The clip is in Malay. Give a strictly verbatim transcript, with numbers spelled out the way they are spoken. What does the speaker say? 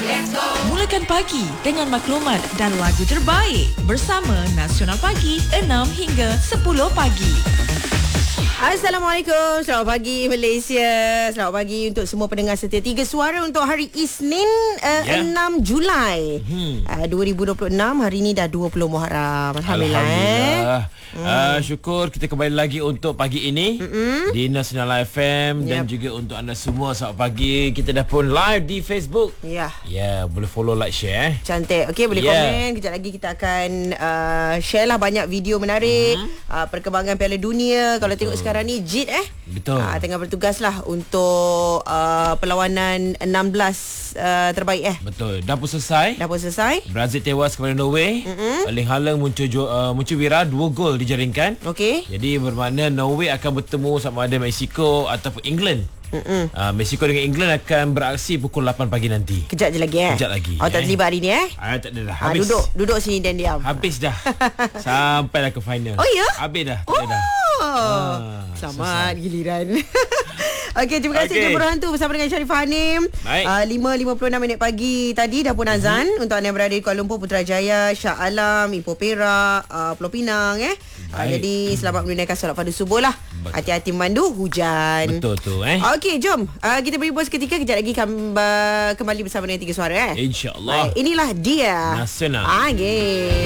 Mulakan pagi dengan maklumat dan lagu terbaik bersama Nasional Pagi enam hingga sepuluh pagi. Assalamualaikum, selamat pagi Malaysia. Selamat pagi untuk semua pendengar setia Tiga Suara untuk hari Isnin uh, yeah. enam Julai hmm. uh, dua ribu dua puluh enam. Hari ni dah dua puluh Muharram. Alhamdulillah, Alhamdulillah. eh? Uh, syukur kita kembali lagi untuk pagi ini Mm-mm. di Nasional F M yep. dan juga untuk anda semua selamat pagi. Kita dah pun live di Facebook. Ya. Ya, yeah, boleh follow, like, share. Cantik. Okey, boleh yeah. komen. Kejap lagi kita akan uh, share lah banyak video menarik mm-hmm. uh, perkembangan Piala Dunia. Kalau tengok sekarang ni Jid eh Betul. uh, tengah bertugas lah untuk uh, perlawanan enam belas uh, terbaik eh. Betul. Dah pun selesai. Dah pun selesai. Brazil tewas kepada Norway. Mm-hmm. Erling Haaland muncul uh, muncul wira dua gol dijaringkan. Okey. Jadi bermakna Norway akan bertemu sama ada Mexico ataupun England. Uh, Mexico dengan England akan beraksi pukul lapan pagi nanti. Kejap je lagi eh. Kejap lagi. Oh, tak eh. terlibat hari ni eh? Ah, tak ada dah. Ah, Habis. duduk duduk sini dan diam. Habis dah. Sampailah ke final. Oh ya? Habis dah. Tak Oh. ada dah. Ah, Selamat giliran. Okey, terima kasih Okey. Jemput Hantu bersama dengan Sharifah Hanim. Baik. Uh, lima lima puluh enam minit pagi tadi dah pun azan mm-hmm. untuk anda yang berada di Kuala Lumpur, Putrajaya, Shah Alam, Ipoh Perak, uh, Pulau Pinang eh. Uh, jadi selamat menunaikan solat fardu subuh lah. Betul. Hati-hati memandu hujan. Betul tu eh. Okey, jom. Uh, kita beri pause seketika, kejap lagi kembali, kembali bersama dengan Tiga Suara eh. InsyaAllah. Baik, inilah dia Nasional. Pagi.